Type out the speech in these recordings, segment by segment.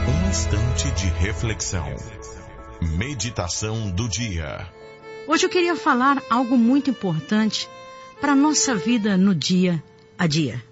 Um instante de reflexão. Meditação do dia. Hoje eu queria falar algo muito importante para a nossa vida no dia a dia.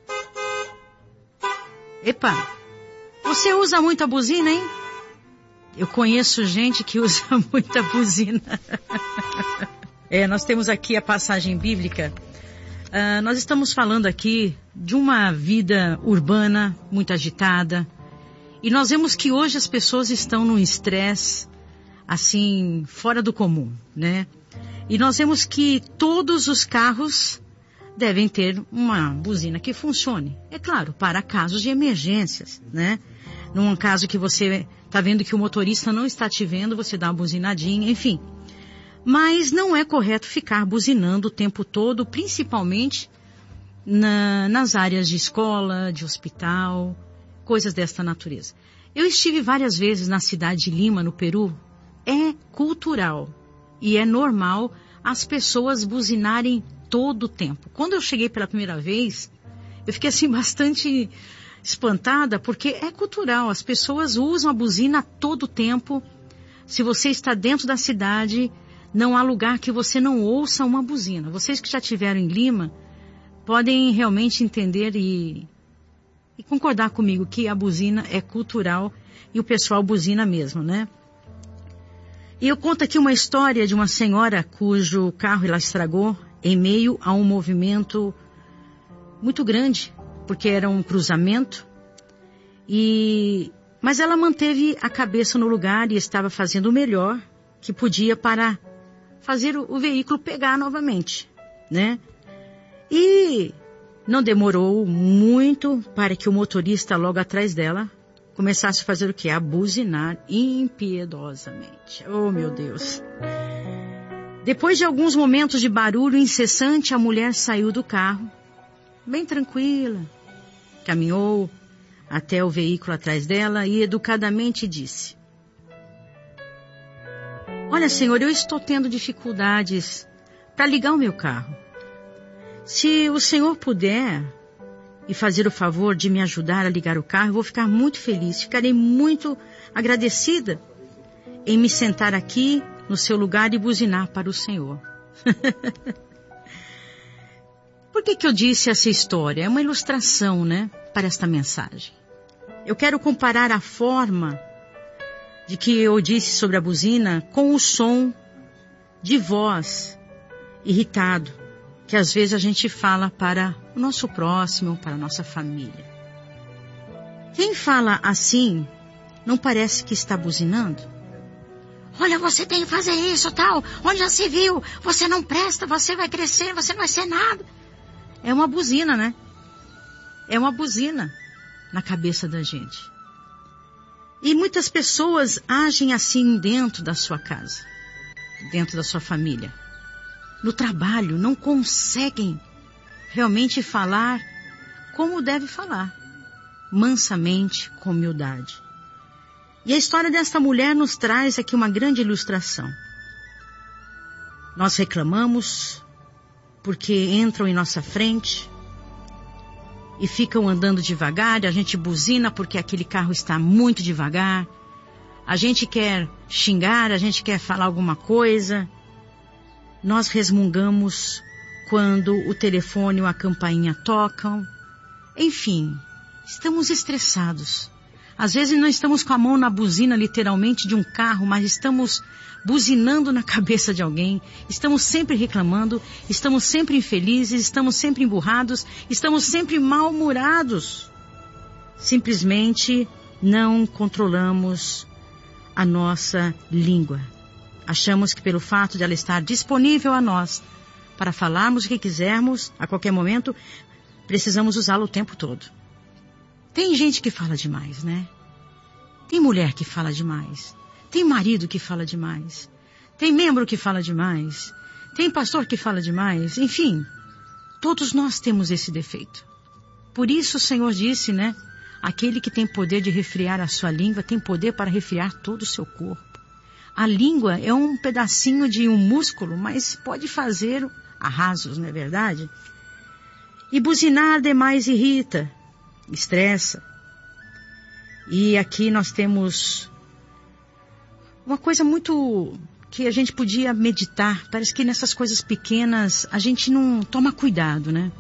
Epa, você usa muita buzina, hein? Eu conheço gente que usa muita buzina. Nós temos aqui a passagem bíblica. Nós estamos falando aqui de uma vida urbana muito agitada. E nós vemos que hoje as pessoas estão num estresse, assim, fora do comum, né? E nós vemos que todos os carros devem ter uma buzina que funcione. É claro, para casos de emergências, né? Num caso que você está vendo que o motorista não está te vendo, você dá uma buzinadinha, enfim. Mas não é correto ficar buzinando o tempo todo, principalmente nas áreas de escola, de hospital, coisas desta natureza. Eu estive várias vezes na cidade de Lima, no Peru. É cultural e é normal as pessoas buzinarem todo o tempo. Quando eu cheguei pela primeira vez, eu fiquei assim bastante espantada, porque é cultural. As pessoas usam a buzina todo o tempo. Se você está dentro da cidade, não há lugar que você não ouça uma buzina. Vocês que já estiveram em Lima podem realmente entender e concordar comigo que a buzina é cultural e o pessoal buzina mesmo, né? E eu conto aqui uma história de uma senhora cujo carro ela estragou em meio a um movimento muito grande, porque era um cruzamento, mas ela manteve a cabeça no lugar e estava fazendo o melhor que podia para fazer o veículo pegar novamente, né? E não demorou muito para que o motorista logo atrás dela começasse a fazer o quê? A buzinar impiedosamente. Oh, meu Deus! Depois de alguns momentos de barulho incessante, a mulher saiu do carro, bem tranquila, caminhou até o veículo atrás dela e educadamente disse: "Olha, senhor, eu estou tendo dificuldades para ligar o meu carro. Se o senhor puder e fazer o favor de me ajudar a ligar o carro, eu vou ficar muito feliz. Ficarei muito agradecida em me sentar aqui no seu lugar e buzinar para o senhor." Por que eu disse essa história? É uma ilustração, né, para esta mensagem. Eu quero comparar a forma de que eu disse sobre a buzina com o som de voz irritado que às vezes a gente fala para o nosso próximo, para a nossa família. Quem fala assim não parece que está buzinando? "Olha, você tem que fazer isso, tal. Onde já se viu? Você não presta, você vai crescer, você não vai ser nada." É uma buzina, né? É uma buzina na cabeça da gente. E muitas pessoas agem assim dentro da sua casa, dentro da sua família. No trabalho, não conseguem realmente falar como deve falar, mansamente, com humildade. E a história desta mulher nos traz aqui uma grande ilustração. Nós reclamamos porque entram em nossa frente e ficam andando devagar, a gente buzina porque aquele carro está muito devagar, a gente quer xingar, a gente quer falar alguma coisa. Nós resmungamos quando o telefone ou a campainha tocam. Enfim, estamos estressados. Às vezes não estamos com a mão na buzina literalmente de um carro, mas estamos buzinando na cabeça de alguém. Estamos sempre reclamando, estamos sempre infelizes, estamos sempre emburrados, estamos sempre mal-humorados. Simplesmente não controlamos a nossa língua. Achamos que pelo fato de ela estar disponível a nós para falarmos o que quisermos, a qualquer momento, precisamos usá-la o tempo todo. Tem gente que fala demais, né? Tem mulher que fala demais. Tem marido que fala demais. Tem membro que fala demais. Tem pastor que fala demais. Enfim, todos nós temos esse defeito. Por isso o Senhor disse, né? Aquele que tem poder de resfriar a sua língua tem poder para resfriar todo o seu corpo. A língua é um pedacinho de um músculo, mas pode fazer arrasos, não é verdade? E buzinar demais irrita, estressa. E aqui nós temos uma coisa muito que a gente podia meditar. Parece que nessas coisas pequenas a gente não toma cuidado, né?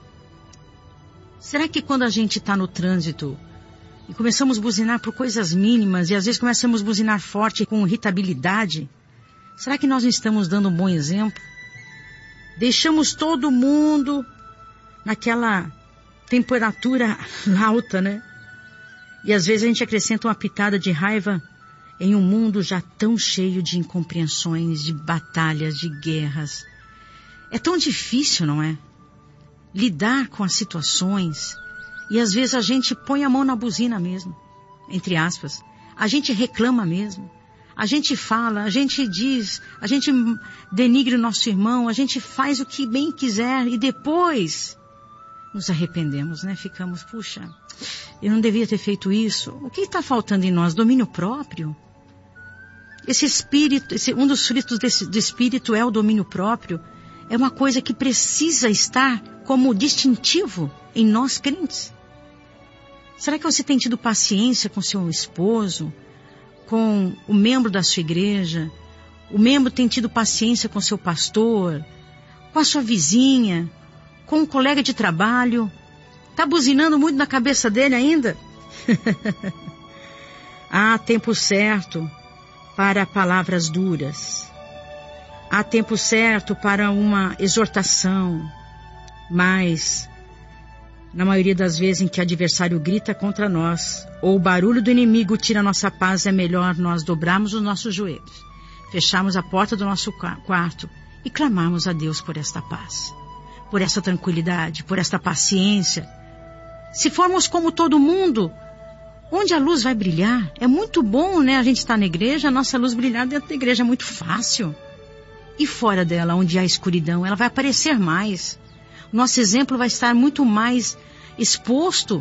Será que quando a gente está no trânsito e começamos a buzinar por coisas mínimas e às vezes começamos a buzinar forte com irritabilidade, será que nós não estamos dando um bom exemplo? Deixamos todo mundo naquela temperatura alta, né? E às vezes a gente acrescenta uma pitada de raiva em um mundo já tão cheio de incompreensões, de batalhas, de guerras. É tão difícil, não é? Lidar com as situações. E às vezes a gente põe a mão na buzina mesmo, entre aspas. A gente reclama mesmo. A gente fala, a gente diz, a gente denigre o nosso irmão, a gente faz o que bem quiser e depois nos arrependemos, né? Ficamos, puxa, eu não devia ter feito isso. O que está faltando em nós? Domínio próprio? Esse espírito, um dos frutos do espírito é o domínio próprio. É uma coisa que precisa estar como distintivo em nós crentes. Será que você tem tido paciência com seu esposo, com o membro da sua igreja? O membro tem tido paciência com seu pastor, com a sua vizinha, com um colega de trabalho? Está buzinando muito na cabeça dele ainda? Há tempo certo para palavras duras. Há tempo certo para uma exortação. Mas, na maioria das vezes em que o adversário grita contra nós, ou o barulho do inimigo tira nossa paz, é melhor nós dobrarmos os nossos joelhos, fecharmos a porta do nosso quarto e clamarmos a Deus por esta paz, por esta tranquilidade, por esta paciência. Se formos como todo mundo, onde a luz vai brilhar? É muito bom, né? A gente está na igreja, a nossa luz brilhar dentro da igreja é muito fácil. E fora dela, onde há escuridão, ela vai aparecer mais. Nosso exemplo vai estar muito mais exposto.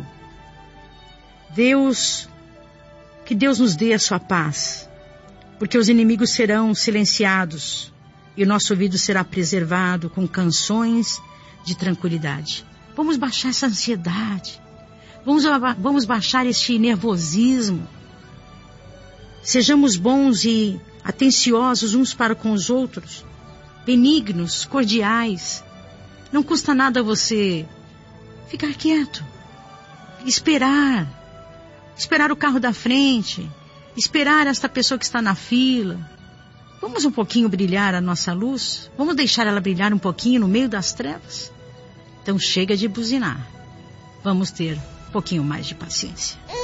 Que Deus nos dê a sua paz, porque os inimigos serão silenciados e o nosso ouvido será preservado com canções de tranquilidade. Vamos baixar essa ansiedade. Vamos baixar este nervosismo. Sejamos bons e atenciosos uns para com os outros, benignos, cordiais. Não custa nada você ficar quieto, esperar o carro da frente, esperar esta pessoa que está na fila. Vamos um pouquinho brilhar a nossa luz? Vamos deixar ela brilhar um pouquinho no meio das trevas? Então chega de buzinar. Vamos ter um pouquinho mais de paciência.